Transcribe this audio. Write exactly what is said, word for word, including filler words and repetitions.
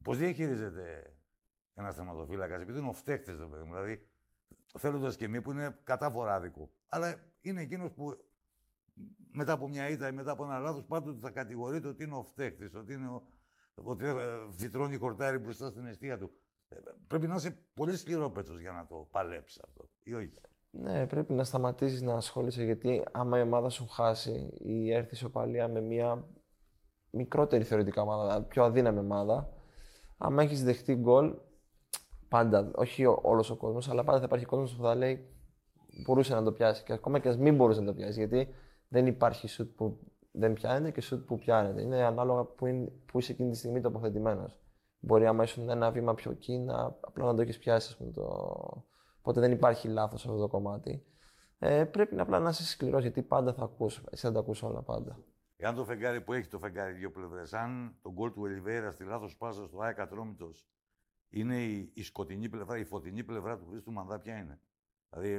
Πώς διαχειρίζεται ένας τερματοφύλακας, επειδή είναι ο φταίχτης, δηλαδή θέλοντας και μη που είναι κατάφορα άδικο. Αλλά είναι εκείνος που μετά από μια ήττα ή μετά από ένα λάθος πάντοτε θα κατηγορείται ότι είναι ο φταίχτης, ότι, είναι ο, ότι φυτρώνει κορτάρι μπροστά στην αιστεία του. Πρέπει να είσαι πολύ σκληρόπαιτος για να το παλέψεις αυτό, ή όχι? Ναι, πρέπει να σταματήσεις να ασχολείσαι, γιατί άμα η ομάδα σου χάσει ή έρθει ισοπαλία με μια μικρότερη θεωρητικά ομάδα, πιο αδύναμη ομάδα, άμα έχεις δεχτεί γκολ, πάντα, όχι όλος ο κόσμος, αλλά πάντα θα υπάρχει κόσμος που θα λέει μπορούσε να το πιάσει. Και ακόμα και ας μην μπορούσε να το πιάσει, γιατί δεν υπάρχει σουτ που δεν πιάνεται και σουτ που πιάνεται. Είναι ανάλογα που, είναι, που είσαι εκείνη τη στιγμή τοποθετημένος. Μπορεί άμα ήσουν ένα βήμα πιο εκεί, να, απλά να το έχεις πιάσει, ας πούμε, το... Οπότε δεν υπάρχει λάθος σε αυτό το κομμάτι. Ε, πρέπει απλά να είσαι σκληρός, γιατί πάντα θα ακούς. Εσύ θα τα ακούς όλα πάντα. Εάν το φεγγάρι που έχει το φεγγάρι δύο πλευρές, αν το γκολ του Ολιβέηρα στη λάθος πάσα στο ΑΕΚ Ατρόμητος είναι η, η σκοτεινή πλευρά, η φωτεινή πλευρά του Χρήστου Μανδά, ποια είναι? Δηλαδή,